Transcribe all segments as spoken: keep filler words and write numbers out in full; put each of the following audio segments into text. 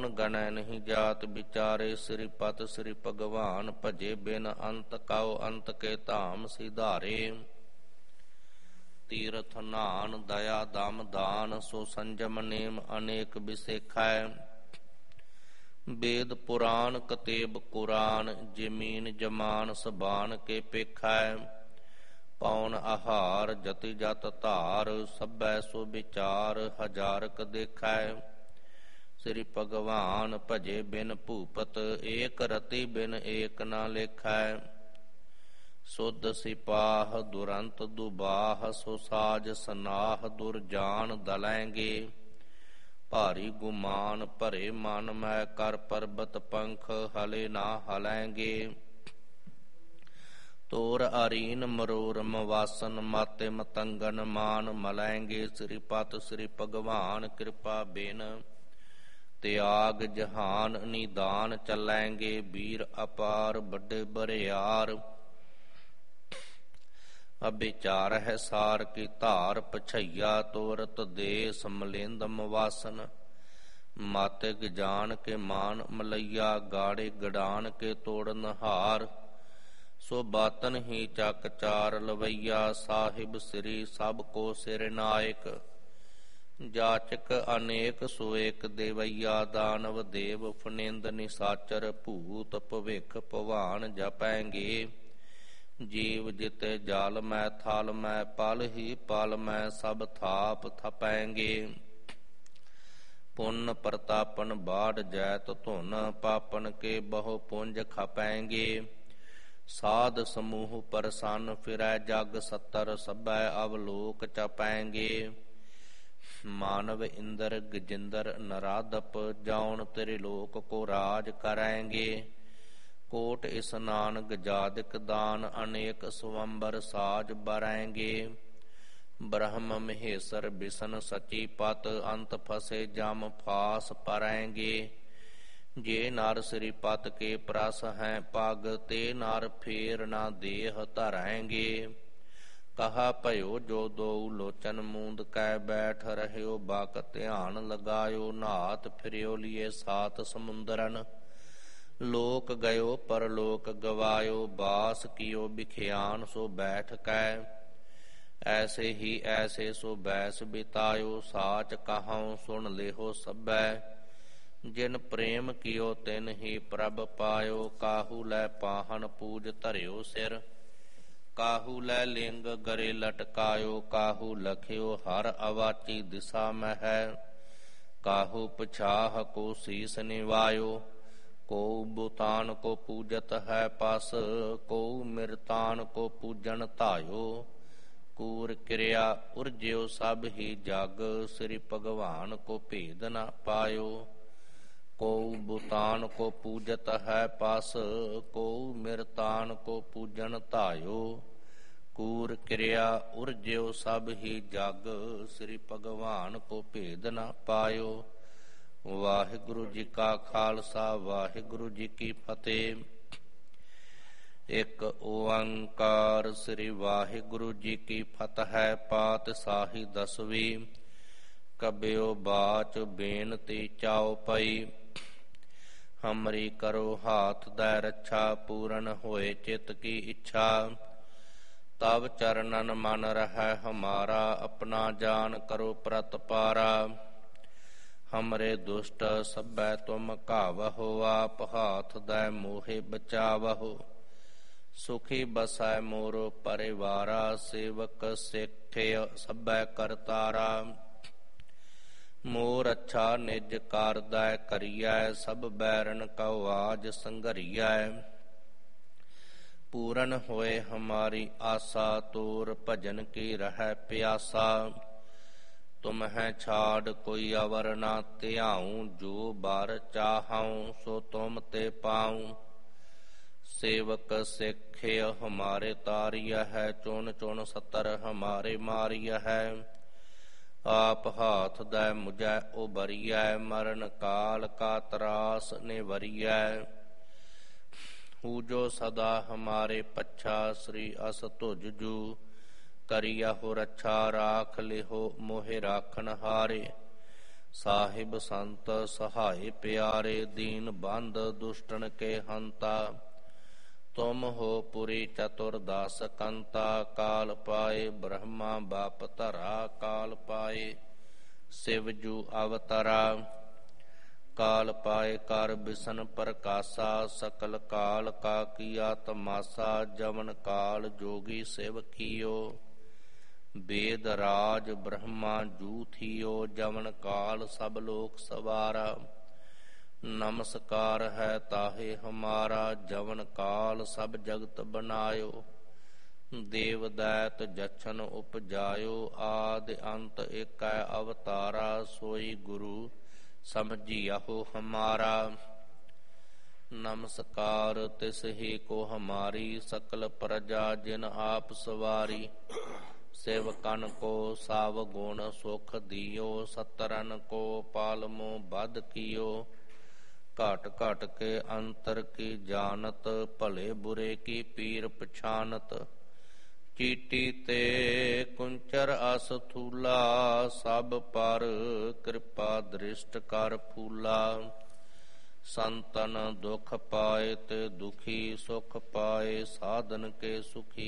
ਕੌਣ ਗਣੈ ਨਹੀਂ ਜਾਤ ਵਿਚਾਰੇ। ਸ੍ਰੀ ਪਤ ਸ੍ਰੀ ਭਗਵਾਨ ਭਜੇ ਬਿਨ ਅੰਤ ਕਉ ਅੰਤ ਕੇ ਧਾਮ ਸਿਧਾਰੇ। ਤੀਰਥ ਨਾਨ ਦਇਆ ਦਮ ਦਾਨ ਸੋ ਸੰਜਮ ਨੇਮ ਅਨੇਕ ਬਿਸੇਖੈ। ਵੇਦ ਪੁਰਾਨ ਕਤੇਬ ਕੁਰਾਨ ਜਮੀਨ ਜਮਾਨ ਸਬਾਨ ਕੇ ਪੇਖੈ। ਪੌਣ ਆਹਾਰ ਜਤੀ ਜਤ ਧਾਰ ਸਭੈ ਸੋ ਵਿਚਾਰ ਹਜ਼ਾਰਕ ਦੇਖੈ। ਸ੍ਰੀ ਭਗਵਾਨ ਭਜੇ ਬਿਨ ਭੂਪਤ ਏਕ ਰਤੀ ਬਿਨ ਏਕ ਨਾ ਲੇਖੈ। ਸੁਧ ਸਿਪਾਹ ਦੁਰੰਤ ਦੁਬਾਹ ਸੋ ਸਾਜ ਸਨਾਹ ਦੁਰਜਾਨ ਦਲੈਂਗੇ। ਭਾਰੀ ਗੁਮਾਨ ਭਰੇ ਮਨ ਮੈਂ ਕਰ ਪਰਬਤ ਪੰਖ ਹਲੇ ਨਾ ਹਲੈਂਗੇ। ਤੋਰ ਅਰੀਨ ਮਰੋਰਮ ਵਾਸਨ ਮਾਤੇ ਮਤੰਗਨ ਮਾਨ ਮਲੈਂਗੇ। ਸ੍ਰੀ ਪਤ ਸ੍ਰੀ ਭਗਵਾਨ ਕਿਰਪਾ ਬਿਨ ਤਿਆਗ ਜਹਾਨ ਨਿਦਾਨ ਚੱਲੈਂਗੇ। ਵੀਰ ਅਪਾਰ ਵੱਡੇ ਬਰਿਆਰ ਅਬਿਚਾਰ ਹੈ ਸਾਰ ਕੀ ਧਾਰ ਪਛਈਆ। ਤੋਰਤ ਦੇਸ ਮਲਿੰਦਮ ਵਾਸਨ ਮਾਤੇ ਗਜਾਨ ਕੇ ਮਾਨ ਮਲਈਆ। ਗਾੜੇ ਗੜਾਨ ਕੇ ਤੋੜਨ ਹਾਰ ਸੋ ਬਾਤਨ ਹੀ ਚੱਕ ਚਾਰ ਲਵਈਆ। ਸਾਹਿਬ ਸ੍ਰੀ ਸਭ ਕੋ ਸਿਰ ਨਾਇਕ ਜਾਚਕ ਅਨੇਕ ਸੋ ਏਕ ਦੇਵਈਆ। ਦਾਨਵ ਦੇਵ ਫਨਿੰਦ ਨਿਸਾਚਰ ਭੂਤ ਭਵਿਖ ਭਵਾਨ ਜਪੈਂਗੇ। ਜੀਵ ਜਿਤੇ ਜਲ ਮੈਂ ਥਲ ਮੈਂ ਪਲ ਹੀ ਪਲ ਮੈਂ ਸਭ ਥਾਪ ਥਪੈਂਗੇ। ਪੁੰਨ ਪ੍ਰਤਾਪਨ ਬਾੜ ਜੈਤ ਧੁਨ ਪਾਪਨ ਕੇ ਬਹੁ ਪੁੰਜ ਖਪੈਂਗੇ। ਸਾਧ ਸਮੂਹ ਪਰਸੰਨ ਫਿਰੈ ਜਗ ਸੱਤਰ ਸਭੈ ਅਵਲੋਕ ਚਪੈਂਗੇ। ਮਾਨਵ ਇੰਦਰ ਗਜਿੰਦਰ ਨਰਾਦਪ ਜਾਉਣ ਤੇਰੇ ਲੋਕ ਕੋ ਰਾਜ ਕਰੈਂਗੇ। ਕੋਟ ਇਸਨਾਨ ਗਜਾਦਿਕ ਦਾਨ ਅਨੇਕ ਸਵੰਬਰ ਸਾਜ ਬਰੈਂਗੇ। ਬ੍ਰਹਮ ਮਹੇਸਰ ਬਿਸ਼ਨ ਸਚੀ ਪਤ ਅੰਤ ਫਸੇ ਜਮ ਫਾਸ ਪਰੈਂਗੇ। ਜੇ ਨਰ ਸ੍ਰੀ ਪਤ ਕੇ ਪ੍ਰਸ ਹੈ ਪਗ ਤੇ ਨਰ ਫੇਰ ਨਾ ਦੇਹ ਧਰੈਂਗੇ। ਕਹਾ ਭਇਓ ਜੋ ਦੋ ਲੋਚਨ ਮੂੰਦ ਕੈ ਬੈਠ ਰਹਿਓ ਬਾਕ ਧਿਆਨ ਲਗਾਇਓ। ਨਾਤ ਫਿਰਿਓ ਲਿਏ ਸਾਤ ਸਮੁੰਦਰਨ ਲੋਕ ਗਇਓ ਪਰਲੋਕ ਗਵਾਇਓ। ਬਾਸ ਕੀਓ ਬਿਖਿਆਨ ਸੋ ਬੈਠ ਕੈ ਐਸੇ ਹੀ ਐਸੇ ਸੋ ਬੈਸ ਬਿਤਾਇਓ। ਸਾਚ ਕਹਾਉ ਸੁਣ ਲਿਹੋ ਸਭੈ ਜਿਨ ਪ੍ਰੇਮ ਕੀਓ ਤਿਨ ਹੀ ਪ੍ਰਭ ਪਾਇਓ। ਕਾਹੂ ਲੈ ਪਾਹਨ ਪੂਜ ਧਰਿਓ ਸਿਰ ਕਾਹੂ ਲੈ ਲਿੰਗ ਗਰੇ ਲਟਕਾਇਓ। ਕਾਹੂ ਲਖਿਓ ਹਰ ਅਵਾਚੀ ਦਿਸਾ ਮਹਿ ਕਾਹੂ ਪਛਾਹ ਕੋ ਸੀਸ ਨਿਵਾਇਓ। ਕੋ ਬੁਤਾਨ ਕੋ ਪੂਜਤ ਹੈ ਪਸ ਕੋ ਮਿਰਤਾਨ ਕੋ ਪੂਜਨ ਧਾਇਓ। ਕੂਰ ਕਿਰਿਆ ਉਰਜਿਓ ਸਭ ਹੀ ਜਗ ਸ੍ਰੀ ਭਗਵਾਨ ਕੋ ਭੇਦ ਨਾ ਪਾਇਓ। ਕੋ ਬੁਤਾਨ ਕੋ ਪੂਜਤ ਹੈ ਪਸ ਕੋ ਮਿਰਤਾਨ ਕੋ ਪੂਜਨ ਧਾਇਓ। ਕੂਰ ਕਿਰਿਆ ਉਰਜਿਓ ਸਭ ਹੀ ਜਗ ਸ੍ਰੀ ਭਗਵਾਨ ਕੋ ਭੇਦ ਨਾ ਪਾਇਓ। ਵਾਹਿਗੁਰੂ ਜੀ ਕਾ ਖਾਲਸਾ ਵਾਹਿਗੁਰੂ ਜੀ ਕੀ ਫਤਿਹ। ਇੱਕ ਓੰਕਾਰ ਸ੍ਰੀ ਵਾਹਿਗੁਰੂ ਜੀ ਕੀ ਫਤਿਹ। ਪਾਤਸ਼ਾਹੀ ਦਸਵੀਂ ਕਬਿਓ ਬਾਚ ਬੇਨਤੀ ਚਾਉ ਪਈ। ਹਮਰੀ ਕਰੋ ਹਾਥ ਦੈ ਰੱਛਾ ਪੂਰਨ ਹੋਏ ਚਿਤ ਕੀ ਇੱਛਾ। ਤਬ ਚਰਨਨ ਮਨ ਰਹਿ ਹਮਾਰਾ ਆਪਣਾ ਜਾਨ ਕਰੋ ਪ੍ਰਤਪਾਰਾ। ਹਮਰੇ ਦੁਸ਼ਟ ਸਭੈ ਤੁਮ ਘਾਵਹੁ ਆਪ ਹਾਥ ਦੈ ਮੋਹਿ ਬਚਾਵਹੁ। ਸੁਖੀ ਬਸੈ ਮੋਰੋ ਪਰਿਵਾਰਾ ਸੇਵਕ ਸਿੱਖਿ ਸਭੈ ਕਰਤਾਰਾ। ਮੋਰ ਅੱਛਾ ਨਿਜ ਕਾਰਦੈ ਕਰੀਐ ਸਭ ਬੈਰਨ ਕਉ ਆਜ ਸੰਘਰੀਐ। ਪੂਰਨ ਹੋਏ ਹਮਾਰੀ ਆਸਾ ਤੋਰ ਭਜਨ ਕੀ ਰਹਿ ਪਿਆਸਾ। ਤੁਮਹਿ ਛਾੜ ਕੋਈ ਅਵਰ ਨਾ ਧਿਆਉ ਜੋ ਬਰ ਚਾਹਉ ਸੋ ਤੁਮ ਤੇ ਪਾਉ। ਸੇਵਕ ਸਿੱਖਿ ਹਮਾਰੇ ਤਾਰੀਆ ਹੈ ਚੁਣ ਚੁਣ ਸਤਰ ਹਮਾਰੇ ਮਾਰੀਆ ਹੈ। ਆਪ ਹਾਥ ਦੈ ਮੁਝੈ ਉਬਰੀਐ ਮਰਨ ਕਾਲ ਕਾ ਤਰਾਸ ਨਿਵਰੀਐ। ਹੂ ਜੋ ਸਦਾ ਹਮਾਰੇ ਪੱਛਾ ਸ੍ਰੀ ਅਸ ਤੁਜ ਜੂ। ਕਰਿਆ ਹੋ ਰੱਛਾ ਰਾਖ ਲਿਹੋ ਮੋਹਿ ਰਾਖਨ ਹਾਰੇ। ਸਾਹਿਬ ਸੰਤ ਸਹਾਏ ਪਿਆਰੇ, ਦੀਨ ਬੰਧ ਦੁਸ਼ਟਨ ਕੇ ਹੰਤਾ। ਤੁਮ ਹੋ ਪੁਰੀ ਚਤੁਰ ਦਾਸ ਕੰਤਾ, ਕਾਲ ਪਾਏ ਬ੍ਰਹਮਾ ਬਾਪ ਧਰਾ। ਕਾਲ ਪਾਏ ਸਿਵ ਜੂ ਅਵਤਰਾ, ਕਾਲ ਪਾਏ ਕਰ ਬਿਸ਼ਨ ਪ੍ਰਕਾਸ਼ਾ। ਸਕਲ ਕਾਲ ਕਾ ਕੀਆ ਤਮਾਸਾ, ਜਮਨ ਕਾਲ ਜੋਗੀ ਸਿਵ ਕੀਓ। वेद राज ब्रह्मा जू थियो, जमन काल सब लोक सवारा। नमस्कार है ताहे हमारा, जमन काल सब जगत बनायो। देव दैत जछन उपजायो, आदि अंत एकै अवतारा। सोई गुरु समझियाहो हमारा, नमस्कार तिस ही को हमारी। सकल प्रजा जिन आप सवारी, सेवकन को साव गुण सुख दियो। सतरन को पालमो बद कियो, घट घट के अंतर की जानत। भले बुरे की पीर पछानत, चीटी ते कुंचर अस थूला। सब पर कृपा दृष्ट कर फूला। संतन दुख पाए ते दुखी, सुख पाए साधन के सुखी।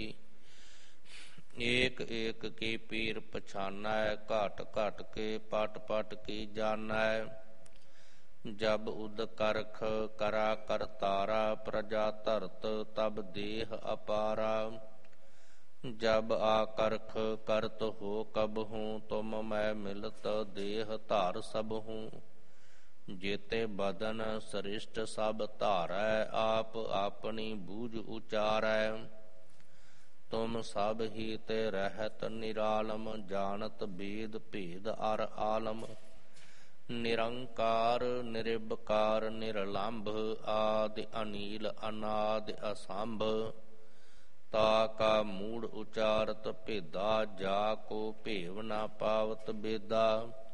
एक एक की पीर पछाना, घाट घाट के पट पट की जाना। जब उद करख करा करतारा, प्रजा धरत तब देह अपारा। जब आकरख करत हो कब हूँ, तुम मैं मिलत देह धार सब हूँ। जेते बदन सृष्ट सब धारै, आप अपनी बूझ उचारै। तुम सब ही ते रहत निरालम, जानत वेद भेद अर आलम। निरंकार निरिबकार निरलंभ, आदि अनील अनादि असंभ। ताका मूढ़ उचारत भेदा, जाको भेव न पावत बेदा।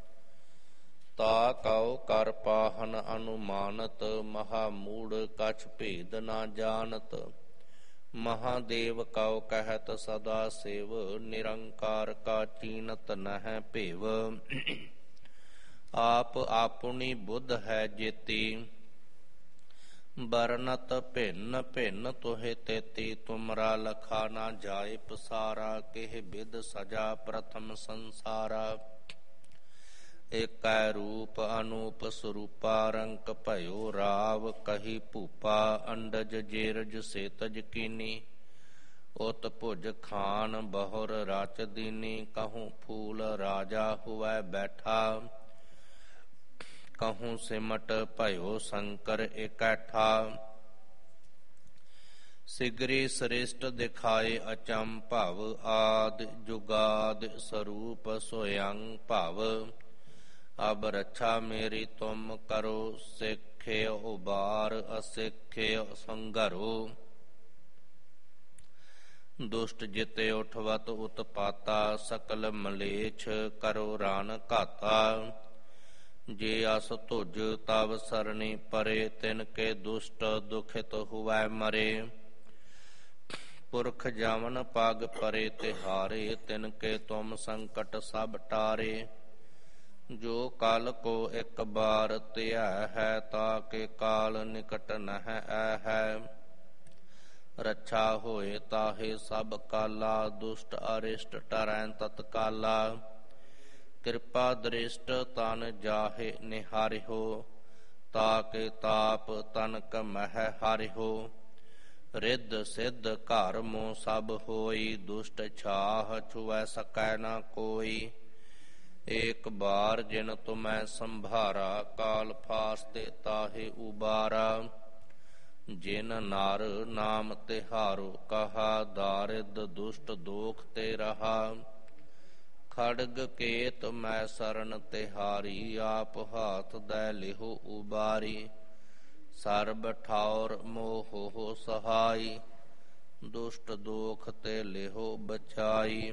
ताकौ कर पाहन अनुमानत, महामूढ़ कछ भेद न जानत। महादेव कौ कहत सदा सेव, निरंकार का चीनत नह भेव। आप आपनी बुद्ध है जेती, बरनत भिन्न भिन्न तुहे तेती। तुमरा लखा ना जाए पसारा, केह बिद सजा प्रथम संसारा। एकै रूप अनूप स्वरूपा, रंक भयो राव कही भूपा। अंडज जेरज सेतज कीनी, उत भुज खान बहुर राच दीनी। कहूँ फूल राजा हुआ बैठा, कहूँ सिमट भयो शंकर इकट्ठा। सिगरी श्रेष्ठ दिखाए अचंभव, आदि जुगाद स्वरूप स्वयं भव। अब रक्षा मेरी तुम करो, सिखे उबार असिखे संगरो। दुष्ट जिते उठवत उत्पाता, सकल मलेच्छ करो रान घाता। जे अस तुझ तब सरणी परे, तिनके दुष्ट दुखित हुआ मरे। पुरख जावन पग परे तिहारे, तिनके तुम संकट सब टारे। जो कल को एक बार त्या है, ताके काल निकट नह है। रक्षा होए ताहे सब काला, दुष्ट अरिष्ट टरै तत्काला। कृपा दृष्ट तन जाहे निहारिहो, ताके ताप तनक मह हारिहो। रिद्ध सिद्ध घर मों सब होई, दुष्ट छाह छुवै सकै न कोई। एक बार जिन तुम्हें संभारा, काल फासते ताहे उबारा। जिन नार नाम तिहारो कहा, दारिद दुष्ट दोख ते रहा। खड़ग केत मैं शरण तिहारी, आप हाथ दै लिहो उबारी। सर्ब ठौर मोह हो सहाई, दुष्ट दोख ते लिहो बचाई।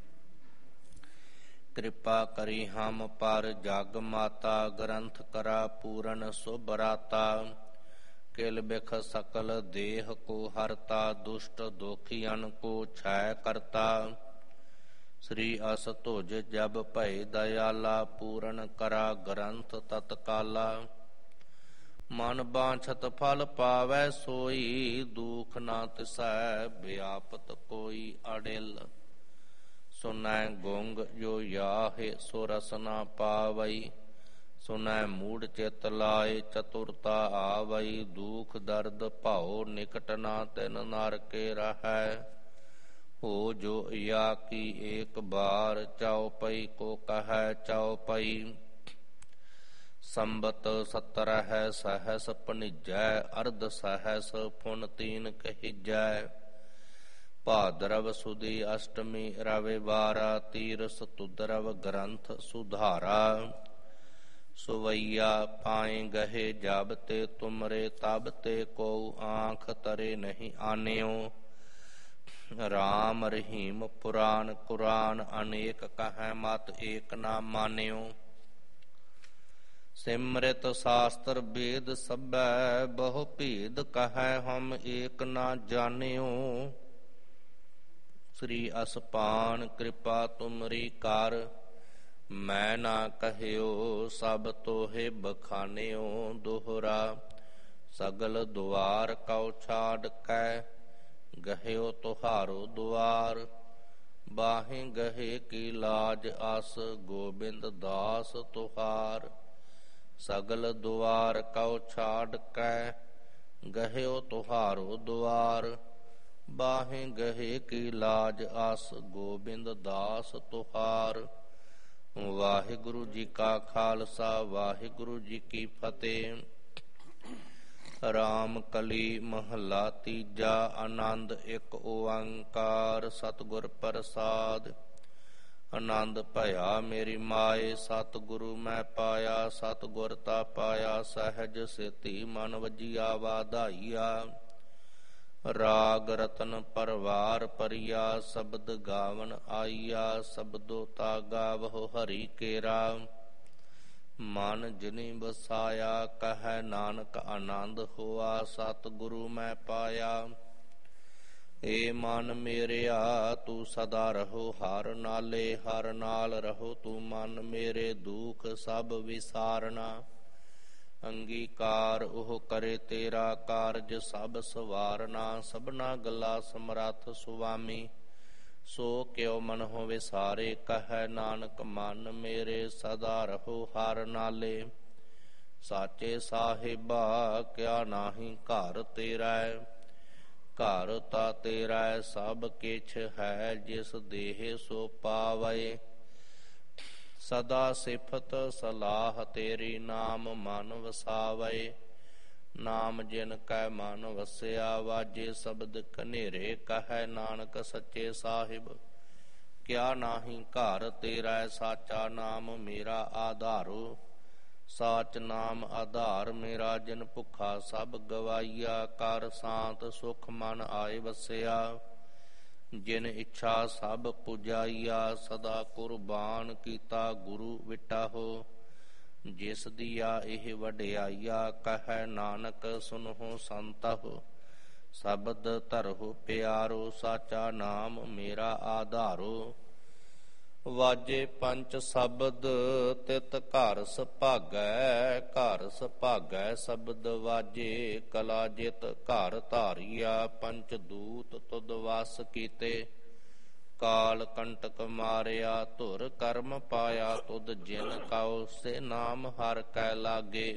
कृपा करी हम पर जग माता, ग्रंथ करा पूरन सुबराता। किल बिख सकल देह को हरता, दुष्ट दुखियन को क्षय करता। ਸ੍ਰੀ ਅਸ ਧੁਜ ਜਬ ਭਏ ਦਇਆਲਾ, ਪੂਰਨ ਕਰਾ ਗ੍ਰੰਥ ਤਤਕਾਲਾ। ਮਨ ਬਾਂਛਤ ਫਲ ਪਾਵੈ ਸੋਈ, ਦੁਖ ਨਾ ਤਿਸੈ ਵਿਆਪਤ ਕੋਈ ਅੜਿਲ। ਸੁਨੈ ਗੁੰਗ ਜੋ ਯਾਹੇ ਸੋ ਰਸ ਨਾ ਪਾਵਈ, ਸੁਨੈ ਮੂੜ ਚਿਤ ਲਾਏ ਚਤੁਰਤਾ ਆਵਈ। ਦੁਖ ਦਰਦ ਭਾਉ ਨਿਕਟ ਨਾ ਤਿਨ ਨਰ ਕੇ ਰਹੈ, ਹੋ ਜੋ ਯਾ ਕੀ ਏਕ ਬਾਰ। ਚਉਪਈ ਕੋ ਕਹੈ ਚਉਪਈ, ਸੰਬਤ ਸਤਰਹਿ ਸਹਸ ਭਣਿਜੈ। ਅਰਧ ਸਹਸ ਪੁਨ ਤੀਨ ਕਹੀਜੈ, ਭਾਦਰਵ ਸੁਦੀ ਅਸ਼ਟਮੀ ਰਵਿਵਾਰਾ। ਤੀਰਸ ਤੁਦਰਵ ਗ੍ਰੰਥ ਸੁਧਾਰਾ, ਸੁਵਈਆ ਪਾਏ ਗਹੇ ਜਬ ਤੇ ਤੁਮਰੇ। ਤਬ ਤੇ ਕੋ ਆਂਖ ਤਰੇ ਨਹੀਂ ਆਨਿਓ, ਰਾਮ ਰਹੀਮ ਪੁਰਾਨ ਕੁਰਾਨ। ਅਨੇਕ ਕਹੈ ਮਤ ਏਕ ਨਾ ਮਾਨਿਓ, ਸਿਮ੍ਰਿਤ ਸ਼ਾਸਤਰ ਵੇਦ ਸਭੈ। ਬਹੁ ਭੇਦ ਕਹੈ ਹਮ ਏਕ ਨਾ ਜਾਣਿਓ, ਸ੍ਰੀ ਅਸਪਾਨ ਕਿਰਪਾ ਤੁਮਰੀ ਕਰ। ਮੈਂ ਨਾ ਕਹਿਓ ਸਭ ਤੋਹੇ ਬਖਾਨਿਓ, ਦੋਹਰਾ ਸਗਲ ਦੁਆਰ ਕਉ ਛਾੜ ਕੈ। ਗਹਿਓ ਤੁਹਾਰੋ ਦੁਆਰ, ਬਾਹੇ ਗਹੇ ਕੀ ਲਾਜ ਅਸ। ਗੋਬਿੰਦ ਦਾਸ ਤੁਹਾਰ, ਸਗਲ ਦੁਆਰ ਕਉ ਛਾੜ ਕੈ। ਗਹਿਓ ਤੁਹਾਰੋ ਦੁਆਰ, ਬਾਹੇ ਗਹੇ ਕੀ ਲਾਜ ਅਸ। ਗੋਬਿੰਦ ਦਾਸ ਤੁਹਾਰ। ਵਾਹਿਗੁਰੂ ਜੀ ਕਾ ਖਾਲਸਾ, ਵਾਹਿਗੁਰੂ ਜੀ ਕੀ ਫਤਿਹ। ਰਾਮ ਕਲੀ ਮਹੱਲਾ ਤੀਜਾ। ਆਨੰਦ ਇੱਕ ਓੰਕਾਰ ਸਤਿਗੁਰ ਪ੍ਰਸਾਦਿ। ਆਨੰਦ ਭਇਆ ਮੇਰੀ ਮਾਏ, ਸਤਿਗੁਰੂ ਮੈਂ ਪਾਇਆ। ਸਤਿਗੁਰ ਤਾ ਪਾਇਆ ਸਹਿਜ ਸੇਤੀ, ਮਨ ਵਜੀਆ ਵਾਧਾਈਆ। ਰਾਗ ਰਤਨ ਪਰਵਾਰ ਪਰਿਆ, ਸ਼ਬਦ ਗਾਵਨ ਆਈਆ। ਸ਼ਬਦੋ ਤਾ ਗਾਵਹੁ ਹਰੀ ਕੇਰਾ, ਮਨ ਜਿਨੀ ਵਸਾਇਆ। ਕਹੈ ਨਾਨਕ ਆਨੰਦ ਹੋਆ, ਸਤਿਗੁਰੂ ਮੈਂ ਪਾਇਆ। ਏ ਮਨ ਮੇਰਿਆ ਤੂੰ ਸਦਾ ਰਹੋ ਹਰ ਨਾਲੇ। ਹਰ ਨਾਲ ਰਹੋ ਤੂੰ ਮਨ ਮੇਰੇ, ਦੁਖ ਸਭ ਵਿਸਾਰਨਾ। ਅੰਗੀਕਾਰ ਉਹ ਕਰੇ ਤੇਰਾ ਕਾਰਜ ਸਭ ਸਵਾਰਨਾ। ਸਭਨਾ ਗੱਲਾ ਸਮਰੱਥ ਸੁਆਮੀ, ਸੋ ਕਿਉ ਮਨ ਹੋ ਵਿਸਾਰੇ। ਕਹੈ ਨਾਨਕ ਮਨ ਮੇਰੇ ਸਦਾ ਰਹੋ ਹਰ ਨਾਲੇ। ਸਾਚੇ ਸਾਹਿਬਾ ਕਿਆ ਨਾਹੀ ਘਰ ਤੇਰਾ, ਘਰ ਤਾ ਤੇਰਾ ਸਭ ਕਿਛ ਹੈ। ਜਿਸ ਦੇਹ ਸੋ ਪਾਵੈ, ਸਦਾ ਸਿਫਤ ਸਲਾਹ ਤੇਰੀ। ਨਾਮ ਮਨ ਵਸਾਵੈ, ਨਾਮ ਜਿਨ ਕੈ ਮਨ ਵਸਿਆ। ਵਾਜੇ ਸ਼ਬਦ ਕਨੇਰੇ, ਕਹੈ ਨਾਨਕ ਸੱਚੇ ਸਾਹਿਬ ਕਿਆ ਨਾਹੀ ਘਰ ਤੇਰਾ। ਸਾਚਾ ਨਾਮ ਮੇਰਾ ਆਧਾਰੋ, ਸਾਚ ਨਾਮ ਆਧਾਰ ਮੇਰਾ। ਜਿਨ ਭੁੱਖਾ ਸਭ ਗਵਾਈਆ, ਕਰ ਸ਼ਾਂਤ ਸੁਖ ਮਨ ਆਏ ਵਸਿਆ। ਜਿਨ ਇੱਛਾ ਸਭ ਪੁਜਾਈਆ, ਸਦਾ ਕੁਰਬਾਨ ਕੀਤਾ ਗੁਰੂ ਵਿਟਾਹੋ। ਜਿਸ ਦੀਆ ਇਹ ਵਡਿਆਈਆ, ਕਹੈ ਨਾਨਕ ਸੁਨਹੁ ਸੰਤਹੁ। ਸ਼ਬਦ ਧਰਹੁ ਪਿਆਰੋ, ਸਾਚਾ ਨਾਮ ਮੇਰਾ ਆਧਾਰੋ। ਵਾਜੇ ਪੰਚ ਸ਼ਬਦ ਤਿਤ ਘਰ ਸੁਭਾਗੈ, ਘਰ ਸੁਭਾਗੈ ਸ਼ਬਦ ਵਾਜੇ। ਕਲਾ ਜਿਤ ਘਰ ਧਾਰੀਆ, ਪੰਚ ਦੂਤ ਤੁਧ ਵਸ ਕੀਤੇ। ਕਾਲ ਕੰਟਕ ਮਾਰਿਆ, ਧੁਰ ਕਰਮ ਪਾਇਆ ਤੁਧ। ਜਿਨ ਕਉ ਸੇ ਨਾਮ ਹਰਿ ਕੈ ਲਾਗੇ,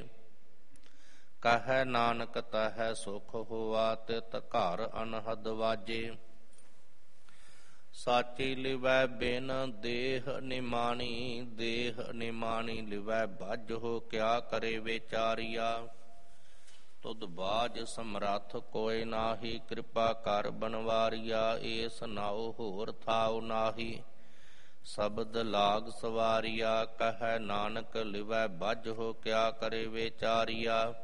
ਕਹੈ ਨਾਨਕ ਤਹੈ ਸੁਖ ਹੋਆ। ਤਿਤ ਘਰ ਅਨਹਦ ਵਾਜੇ, ਸਾਚੀ ਲਿਵੈ ਬਿਨ ਦੇਹ ਨਿਮਾਣੀ। ਦੇਹ ਨਿਮਾਣੀ ਲਿਵੈ ਬਾਝੋ, ਕਿਆ ਕਰੇ ਵਿਚਾਰੀਆ। ਤੁਧ ਬਾਝ ਸਮਰੱਥ ਕੋਇ ਨਾਹੀ, ਕਿਰਪਾ ਕਰ ਬਨਵਾਰੀਆ। ਏਸ ਨਾਉ ਹੋਰ ਥਾਉ ਨਾਹੀ, ਸ਼ਬਦ ਲਾਗ ਸਵਾਰੀਆ। ਕਹੈ ਨਾਨਕ ਲਿਵੈ ਬਾਝੋ, ਕਿਆ ਕਰੇ ਵਿਚਾਰੀਆ।